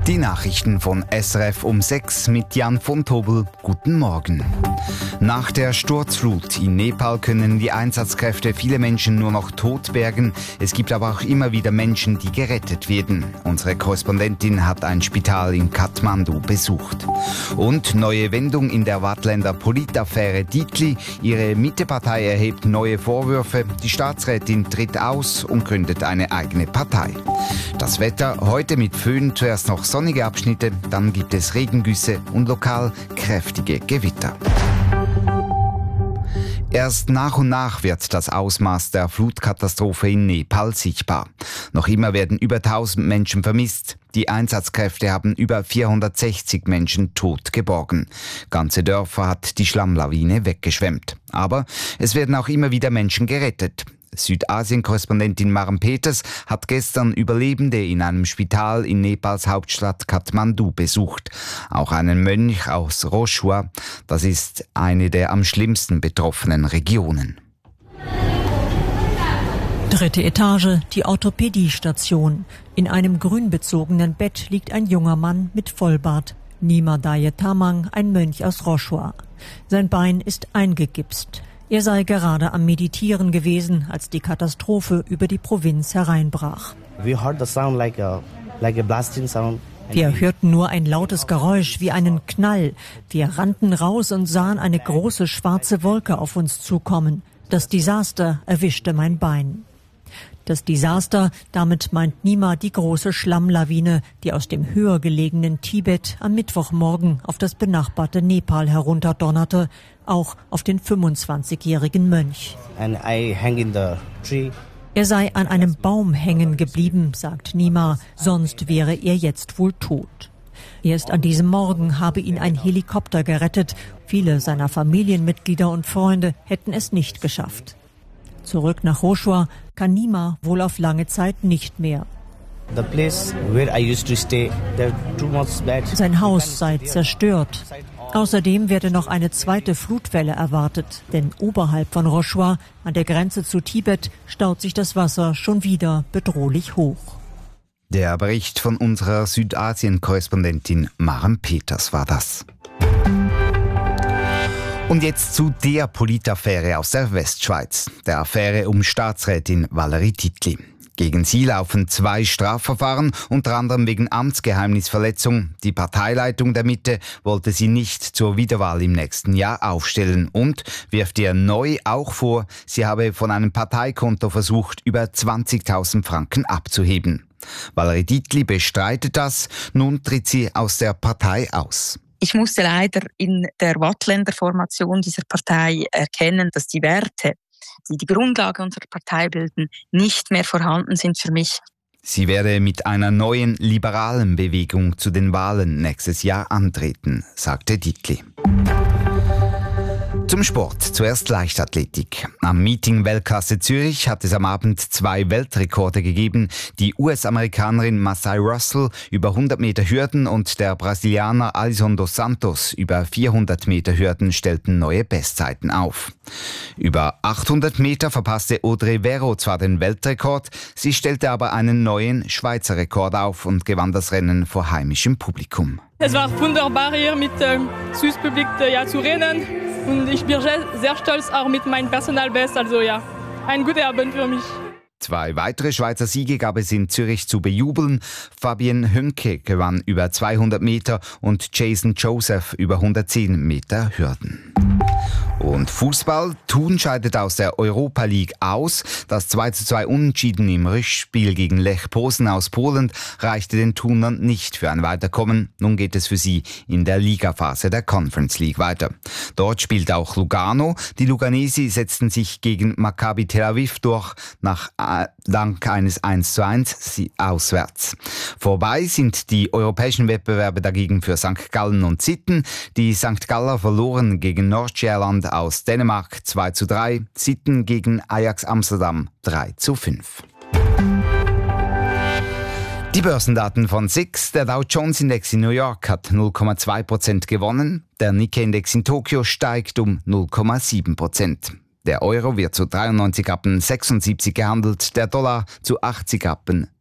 Die Nachrichten von SRF um 6 mit Jan von Tobel. Guten Morgen. Nach der Sturzflut in Nepal können die Einsatzkräfte viele Menschen nur noch tot bergen. Es gibt aber auch immer wieder Menschen, die gerettet werden. Unsere Korrespondentin hat ein Spital in Kathmandu besucht. Und neue Wendung in der Waadtländer Politaffäre Dietli. Ihre Mittepartei erhebt neue Vorwürfe. Die Staatsrätin tritt aus und gründet eine eigene Partei. Das Wetter heute mit Föhn, zuerst noch sonnige Abschnitte, dann gibt es Regengüsse und lokal kräftige Gewitter. Erst nach und nach wird das Ausmaß der Flutkatastrophe in Nepal sichtbar. Noch immer werden über 1000 Menschen vermisst. Die Einsatzkräfte haben über 460 Menschen tot geborgen. Ganze Dörfer hat die Schlammlawine weggeschwemmt. Aber es werden auch immer wieder Menschen gerettet. Südasien-Korrespondentin Maren Peters hat gestern Überlebende in einem Spital in Nepals Hauptstadt Kathmandu besucht. Auch einen Mönch aus Roshua. Das ist eine der am schlimmsten betroffenen Regionen. 3. Etage, die Orthopädiestation. In einem grünbezogenen Bett liegt ein junger Mann mit Vollbart. Nima Daye Tamang, ein Mönch aus Roshua. Sein Bein ist eingegipst. Er sei gerade am Meditieren gewesen, als die Katastrophe über die Provinz hereinbrach. Wir hörten nur ein lautes Geräusch wie einen Knall. Wir rannten raus und sahen eine große schwarze Wolke auf uns zukommen. Das Desaster erwischte mein Bein. Das Desaster, damit meint Nima die große Schlammlawine, die aus dem höher gelegenen Tibet am Mittwochmorgen auf das benachbarte Nepal herunterdonnerte, auch auf den 25-jährigen Mönch. Er sei an einem Baum hängen geblieben, sagt Nima, sonst wäre er jetzt wohl tot. Erst an diesem Morgen habe ihn ein Helikopter gerettet. Viele seiner Familienmitglieder und Freunde hätten es nicht geschafft. Zurück nach Roshua kann Nima wohl auf lange Zeit nicht mehr. Sein Haus sei zerstört. Außerdem werde noch eine zweite Flutwelle erwartet, denn oberhalb von Roshua, an der Grenze zu Tibet, staut sich das Wasser schon wieder bedrohlich hoch. Der Bericht von unserer Südasien-Korrespondentin Maren Peters war das. Und jetzt zu der Politaffäre aus der Westschweiz, der Affäre um Staatsrätin Valerie Dietli. Gegen sie laufen 2 Strafverfahren, unter anderem wegen Amtsgeheimnisverletzung. Die Parteileitung der Mitte wollte sie nicht zur Wiederwahl im nächsten Jahr aufstellen und wirft ihr neu auch vor, sie habe von einem Parteikonto versucht, über 20.000 Franken abzuheben. Valerie Dietli bestreitet das, nun tritt sie aus der Partei aus. Ich musste leider in der Waadtländer Formation dieser Partei erkennen, dass die Werte, die die Grundlage unserer Partei bilden, nicht mehr vorhanden sind für mich. Sie werde mit einer neuen liberalen Bewegung zu den Wahlen nächstes Jahr antreten, sagte Dietli. Zum Sport. Zuerst Leichtathletik. Am Meeting Weltklasse Zürich hat es am Abend 2 Weltrekorde gegeben. Die US-Amerikanerin Masai Russell über 100 Meter Hürden und der Brasilianer Alisson dos Santos über 400 Meter Hürden stellten neue Bestzeiten auf. Über 800 Meter verpasste Audrey Vero zwar den Weltrekord, sie stellte aber einen neuen Schweizer Rekord auf und gewann das Rennen vor heimischem Publikum. Es war wunderbar hier mit Süßpublik zu rennen. Und ich bin sehr stolz auch mit meinem Personalbest. Also ja, ein guter Abend für mich. 2 weitere Schweizer Siege gab es in Zürich zu bejubeln. Fabienne Hünke gewann über 200 Meter und Jason Joseph über 110 Meter Hürden. Und Fußball. Thun scheidet aus der Europa League aus. Das 2:2 Unentschieden im Rückspiel gegen Lech Posen aus Polen reichte den Thunern nicht für ein Weiterkommen. Nun geht es für sie in der Ligaphase der Conference League weiter. Dort spielt auch Lugano. Die Luganesi setzten sich gegen Maccabi Tel Aviv durch, dank eines 1:1 auswärts. Vorbei sind die europäischen Wettbewerbe dagegen für St. Gallen und Sitten. Die St. Galler verloren gegen Nordsjælland aus Dänemark 2:3, Sitten gegen Ajax Amsterdam 3:5. Die Börsendaten von SIX. Der Dow Jones Index in New York hat 0,2% gewonnen. Der Nikkei-Index in Tokio steigt um 0,7%. Der Euro wird zu 93,76 gehandelt, der Dollar zu 80,00